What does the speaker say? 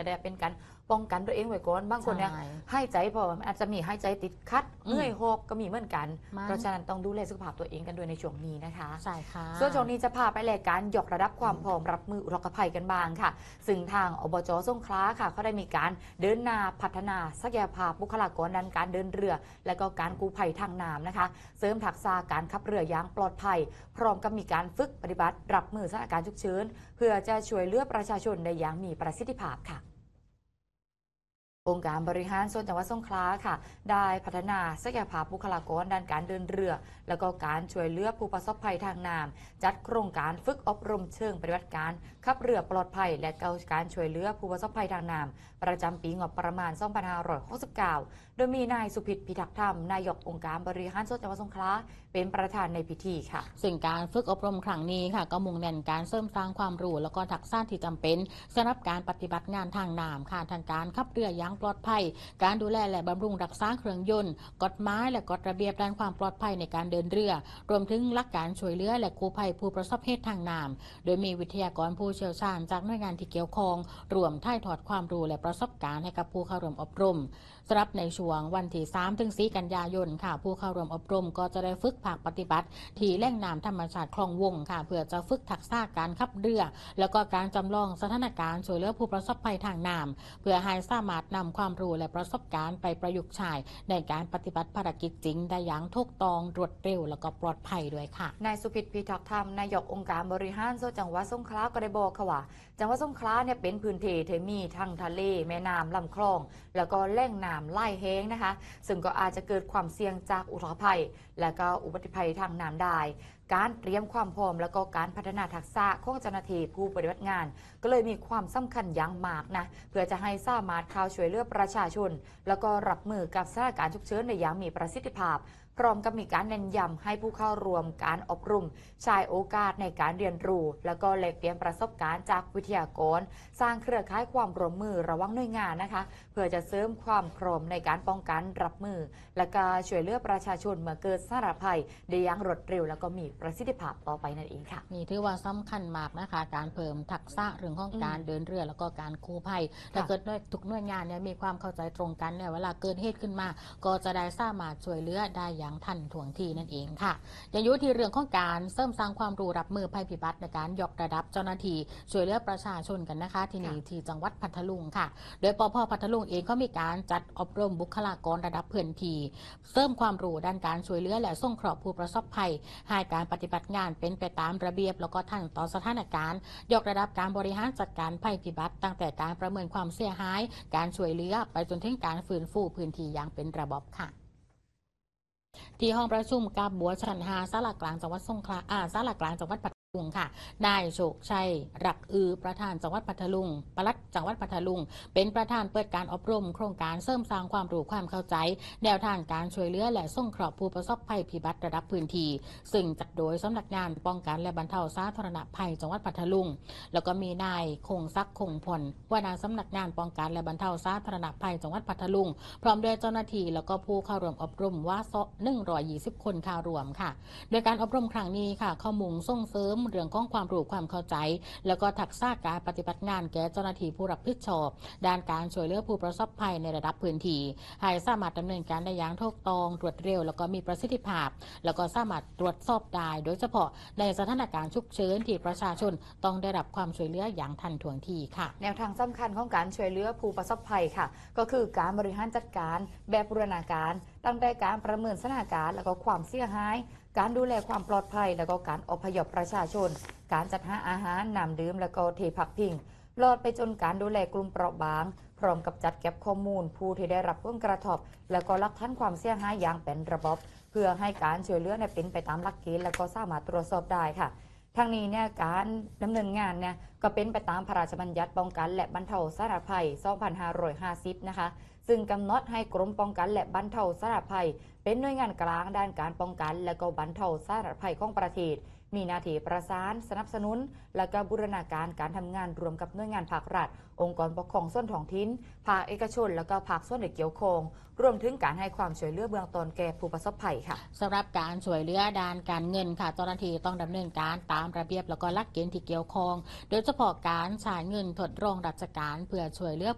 ได้เป็นการป้องกันตัวเองไว้ก่อนบางคนเนี่ยให้ใจพออาจจะมีให้ใจติดคัดเมื่อยหอบก็มีเหมือนกันเพราะฉะนั้นต้องดูแลสุขภาพตัวเองกันด้วยในช่วงนี้นะคะใช่ค่ะส่วนช่วงนี้จะพาไปรายการยกระดับความพร้อมรับมืออุทกภัยกันบ้างค่ะซึ่งทางอบจ.สงขลาค่ะเขาได้มีการเดินหน้าพัฒนาศักยภาพบุคลากรด้านการเดินเรือและก็การกู้ภัยทางน้ำนะคะเสริมทักษะการขับเรืออย่างปลอดภัยพร้อมกับมีการฝึกปฏิบัติรับมือสถานการณ์ฉุกเฉินเพื่อจะช่วยเหลือประชาชนได้อย่างมีประสิทธิภาพค่ะองค์การบริหารส่วนจังหวัดสงขลาค่ะได้พัฒนาศักยภาพบุคลากรด้านการเดินเรือแล้วก็การช่วยเหลือผู้ประสบภัยทางน้ำจัดโครงการฝึกอบรมเชิงปฏิบัติการขับเรือปลอดภัยและการช่วยเหลือผู้ประสบภัยทางน้ำประจำปีงบประมาณ 2569 โดยมีนายสุพิษ พิทักษ์ธรรมนายกองค์การบริหารส่วนจังหวัดสงขลาเป็นประธานในพิธีค่ะซึ่งการฝึกอบรมครั้งนี้ค่ะก็มุ่งเน้นการเสริมสร้างความรู้แล้วก็ทักษะที่จำเป็นสำหรับการปฏิบัติงานทางน้ำค่ะทางการขับเรืออย่างปลอดภัยการดูแลและบำรุงรักษาเครื่องยนต์กฎหมายและกฎระเบียบด้านความปลอดภัยในการเดินเรือรวมถึงหลักการช่วยเหลือและกู้ภัยผู้ประสบเหตุทางน้ำโดยมีวิทยากรผู้เชี่ยวชาญจากหน่วยงานที่เกี่ยวข้องรวมถ่ายทอดความรู้และประสบการณ์ให้กับผู้เข้าร่วมอบรมสำหรับในช่วงวันที่ 3-4 กันยายนค่ะผู้เข้าร่วมอบรมก็จะได้ฝึกภาคปฏิบัติที่แหล่งน้ำธรรมชาติคลองวงค่ะเพื่อจะฝึกทักษะการขับเรือแล้วก็การจำลองสถานการณ์ช่วยเหลือผู้ประสบภัยทางน้ำเพื่อให้สามารถนำความรู้และประสบการณ์ไปประยุกต์ใช้ในการปฏิบัติภารกิจจริงได้อย่างถูกต้องรวดเร็วแล้วก็ปลอดภัยด้วยค่ะนายสุพิษ พิทักษ์ธรรมนายกองค์การบริหารส่วนจังหวัดสงขลาก็ได้บอกค่ะว่าจังหวัดสงขลาเนี่ยเป็นพื้นที่ที่มีทั้งทะเลแม่น้ำลำคลองแล้วก็แหล่งน้ำไหลแห้งนะคะซึ่งก็อาจจะเกิดความเสี่ยงจากอุทกภัยและก็อุบัติภัยทางน้ำได้การเตรียมความพร้อมแล้วก็การพัฒนาทักษะของเจ้าหน้าที่ผู้ปฏิบัติงานก็เลยมีความสำคัญอย่างมากนะเพื่อจะให้สามารถเข้าช่วยเหลือประชาชนแล้วก็รับมือกับสถานการณ์ฉุกเฉินได้อย่างมีประสิทธิภาพพร้อมกับมีการเน้นย้ำให้ผู้เข้าร่วมการอบรมใช้โอกาสในการเรียนรู้แล้วก็แลกเปลี่ยนประสบการณ์จากวิทยากรสร้างเครือข่ายความร่วมมือระหว่างหน่วยงานนะคะเพื่อจะเสริมความพร้อมในการป้องกันรับมือและก็ช่วยเหลือประชาชนเมื่อเกิดสถานภัยได้อย่างรวดเร็วแล้วก็มีประสิทธิภาพต่อไปนั่นเองค่ะนี่ถือว่าสำคัญมากนะคะการเพิ่มทักษะเรื่องของการเดินเรือแล้วก็การกู้ภัยถ้าเกิดทุกหน่วยงานเนี่ยมีความเข้าใจตรงกันเนี่ยเวลาเกิดเหตุขึ้นมาก็จะได้สามารถช่วยเหลือได้อย่างทันท่วงทีนั่นเองค่ะยังอยู่ที่เรื่องของการเสริมสร้างความรู้รับมือภัยพิบัติในการยกระดับเจ้าหน้าที่ช่วยเหลือประชาชนกันนะคะที่นี่ที่จังหวัดพัทลุงค่ะโดยปภ.พัทลุงเองก็มีการจัดอบรมบุคลากรระดับพื้นที่เสริมความรู้ด้านการช่วยเหลือและส่งเคราะห์ผู้ประสบภัยให้การปฏิบัติงานเป็นไปตามระเบียบแล้วก็ทันต่อสถานการณ์ยกระดับการบริหารจัดการภัยพิบัติตั้งแต่การประเมินความเสียหายการช่วยเหลือไปจนถึงการฟื้นฟูพื้นที่อย่างเป็นระบบค่ะที่ห้องประชุมกาบัวชั้น5ศาลากลางจังหวัดสงขลาศาลากลางจังหวัดพัทลุงค่ะนายโชคชัยรักประธานจังหวัดพัทลุงปลัดจังหวัดพัทลุงเป็นประธานเปิดการอบรมโครงการเสริมสร้างความรู้ความเข้าใจแนวทางการช่วยเหลือและส่งเคราะห์ผู้ประสบภัยพิบัติระดับพื้นที่ซึ่งจัดโดยสำนักงานป้องกันและบรรเทาสาธารณภัยจังหวัดพัทลุงแล้วก็มีนายคงศักดิ์คงพลหัวหน้าสำนักงานป้องกันและบรรเทาสาธารณภัยจังหวัดพัทลุงพร้อมด้วยเจ้าหน้าที่แล้วก็ผู้เข้าร่วมอบรมว่า120 คนเข้ารวมค่ะโดยการอบรมครั้งนี้ค่ะข้อมูลส่งเสริมเรื่องของความรู้ความเข้าใจแล้วก็ทักษะการปฏิบัติงานแก่เจ้าหน้าที่ผู้รับผิดชอบด้านการช่วยเหลือผู้ประสบภัยในระดับพื้นที่ให้สามารถดำเนินการได้อย่างถูกต้องรวดเร็วแล้วก็มีประสิทธิภาพแล้วก็สามารถตรวจสอบได้โดยเฉพาะในสถานการณ์ฉุกเฉินที่ประชาชนต้องได้รับความช่วยเหลืออย่างทันท่วงทีค่ะแนวทางสำคัญของการช่วยเหลือผู้ประสบภัยค่ะก็คือการบริหารจัดการแบบบูรณาการตั้งแต่การประเมินสถานการณ์แล้วก็ความเสียหายการดูแลความปลอดภัยแล้วก็การอพยพประชาชนการจัดหาอาหารน้ำดื่มแล้วก็ที่พักพิงลอดไปจนการดูแลกลุ่มเปราะบางพร้อมกับจัดเก็บข้อมูลผู้ที่ได้รับผลกระทบแล้วก็รับทันความเสียหายอย่างเป็นระบบเพื่อให้การช่วยเหลือเป็นไปตามหลักเกณฑ์แล้วก็สามารถตรวจสอบได้ค่ะทั้งนี้เนี่ยการดำเนินงานเนี่ยก็เป็นไปตามพระราชบัญญัติป้องกันและบรรเทาสาธารณภัย 2550 นะคะซึ่งกำหนดให้กรมป้องกันและบรรเทาสาธารณภัยเป็นหน่วยงานกลางด้านการป้องกันและก็บรรเทาสาธารณภัยของประเทศมีหน้าที่ประสานสนับสนุนและก็บูรณาการการทำงานรวมกับหน่วยงานภาครัฐองค์กรปกครองส่วนท้องถิ่นภาคเอกชนและก็ภาคส่วนที่เกี่ยวข้องรวมถึงการให้ความช่วยเหลือเบื้องต้นแก่ผู้ประสบภัยค่ะสำหรับการช่วยเหลือด้านการเงินค่ะเจ้าหน้าที่ต้องดำเนินการตามระเบียบแล้วก็หลักเกณฑ์ที่เกี่ยวข้องโดยเฉพาะการจ่ายเงินทดลองราชการเพื่อช่วยเหลือ